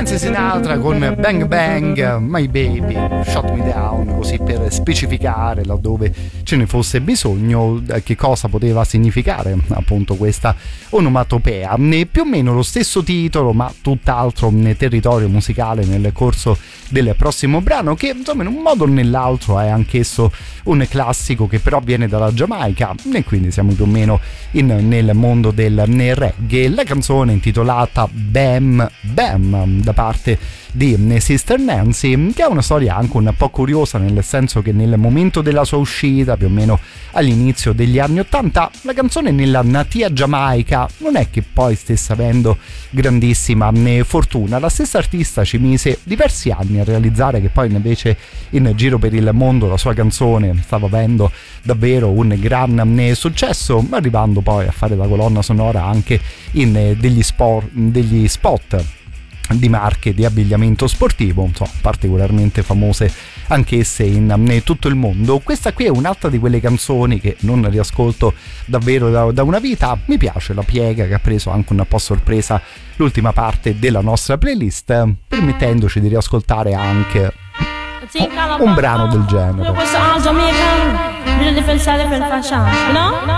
Nancy Sinatra con Bang Bang My Baby Shut Me Down, così per specificare laddove ce ne fosse bisogno che cosa poteva significare appunto questa onomatopea. Più o meno lo stesso titolo ma tutt'altro territorio musicale nel corso del prossimo brano, che insomma in un modo o nell'altro è anch'esso un classico che però viene dalla Giamaica, e quindi siamo più o meno nel mondo del reggae. La canzone intitolata Bam Bam da parte di Sister Nancy, che ha una storia anche un po' curiosa, nel senso che nel momento della sua uscita, più o meno all'inizio degli anni '80, la canzone nella natia Giamaica non è che poi stesse avendo grandissima fortuna. La stessa artista ci mise diversi anni a realizzare che poi invece in giro per il mondo la sua canzone stava avendo davvero un gran successo, arrivando poi a fare la colonna sonora anche in degli spot di marche di abbigliamento sportivo, insomma, particolarmente famose anch'esse in tutto il mondo. Questa qui è un'altra di quelle canzoni che non riascolto davvero da una vita. Mi piace la piega che ha preso anche un po' sorpresa l'ultima parte della nostra playlist, permettendoci di riascoltare anche un brano del genere.